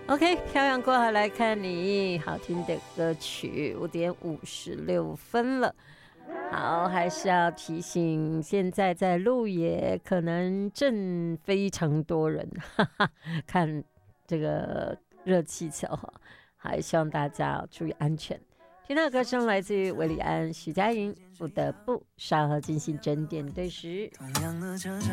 OK， 漂洋过海来看你，好听的歌曲，5:56了。好，还是要提醒，现在在鹿野可能正非常多人，哈哈，看这个热气球哈，还希望大家注意安全。听到歌声来自于韦礼安、许佳莹，不得不稍后进行整点对时。同样的车站